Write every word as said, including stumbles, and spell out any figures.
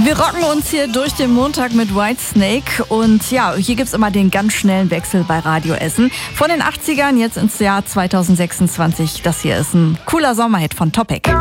Wir rocken uns hier durch den Montag mit Whitesnake und ja, hier gibt's immer den ganz schnellen Wechsel bei Radio Essen. Von den achtzigern jetzt ins Jahr zweitausendsechsundzwanzig. Das hier ist ein cooler Sommerhit von Topic.